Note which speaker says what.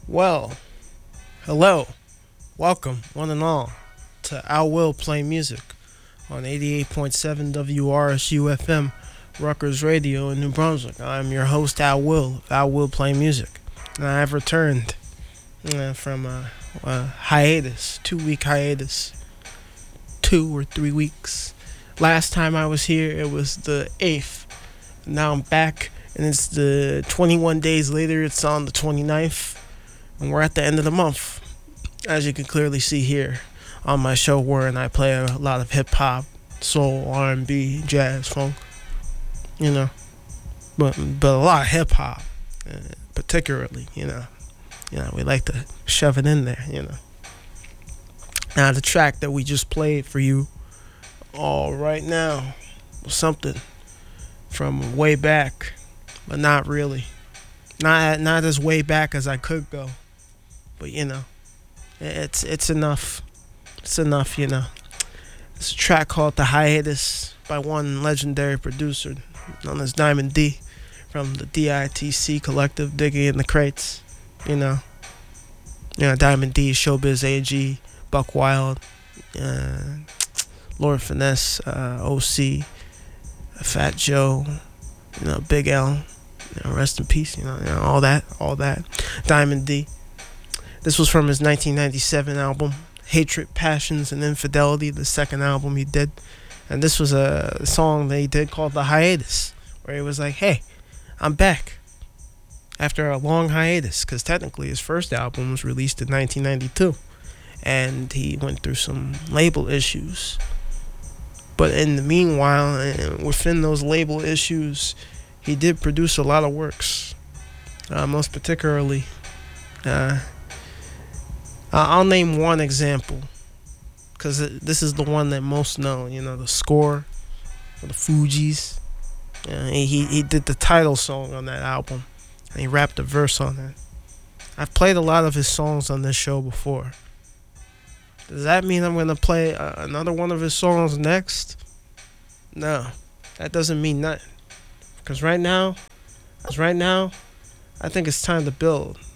Speaker 1: Well, hello, welcome, one and all, to I Will Play Music on 88.7 WRSU FM, Rutgers Radio in New Brunswick. I'm your host, Al Will, of I Will Play Music. And I have returned from a hiatus, 2 week hiatus, 2 or 3 weeks. Last time I was here, it was the 8th. Now I'm back, and it's the 21 days later, it's on the 29th. And we're at the end of the month, as you can clearly see here on my show, wherein I play a lot of hip hop, soul, R&B, jazz, funk, but a lot of hip hop, particularly, we like to shove it in there. Now the track that we just played for you all right now was something from way back, but not really, not as way back as I could go. But it's enough. It's enough. It's a track called "The Hiatus" by one legendary producer known as Diamond D from the DITC collective, Digging in the Crates. Diamond D, Showbiz AG, Buck Wild, Lord Finesse, OC, Fat Joe, Big L, rest in peace. All that. Diamond D. This was from his 1997 album, Hatred, Passions, and Infidelity, the second album he did. And this was a song that he did called The Hiatus, where he was like, hey, I'm back after a long hiatus, because technically his first album was released in 1992, and he went through some label issues. But in the meanwhile, within those label issues, he did produce a lot of works, most particularly... I'll name one example, because this is the one that most know. The score for the Fugees. He did the title song on that album, and he rapped a verse on it. I've played a lot of his songs on this show before. Does that mean I'm going to play another one of his songs next? No, that doesn't mean nothing. Because right now, I think it's time to build.